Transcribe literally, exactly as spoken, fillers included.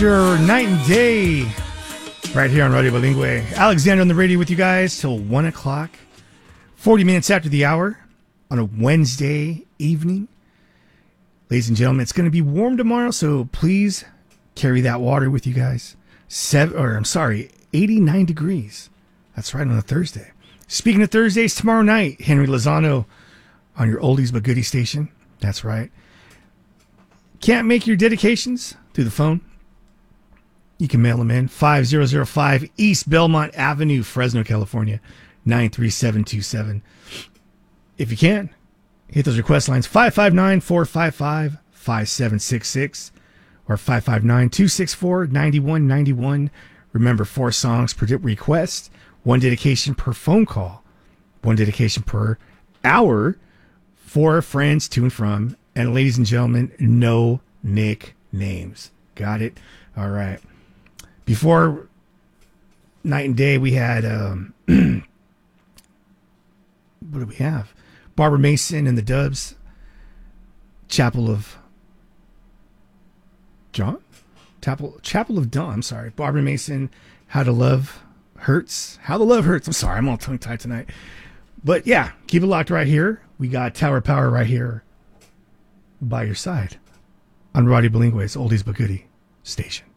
your night and day right here on Radio Bilingue. Alexander on the radio with you guys till one o'clock, forty minutes after the hour on a Wednesday evening. Ladies and gentlemen, it's going to be warm tomorrow, so please carry that water with you guys. Seven, or I'm sorry, eighty-nine degrees. That's right, on a Thursday. Speaking of Thursdays, tomorrow night, Henry Lozano on your oldies but goodies station. That's right. Can't make your dedications through the phone? You can mail them in. five thousand five East Belmont Avenue, Fresno, California, nine three seven two seven. If you can, hit those request lines, five five nine, four five five, five seven six six or five five nine, two six four, nine one nine one. Remember, four songs per request, one dedication per phone call, one dedication per hour, for friends to and from, and ladies and gentlemen, no nicknames. Got it? All right. Before night and day, we had, um, what do we have? Barbara Mason and the Dubs, Chapel of John? Chapel, Chapel of Dawn, I'm sorry. Barbara Mason, How to Love Hurts. How to Love Hurts. I'm sorry, I'm all tongue-tied tonight. But yeah, keep it locked right here. We got Tower Power right here by your side on Radio Bilingue's Oldies But Goodie station.